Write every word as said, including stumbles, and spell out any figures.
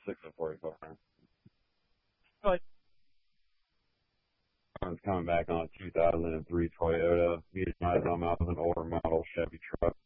six oh four car. But I was coming back on a two thousand three Toyota. He advised on I was an older model Chevy truck.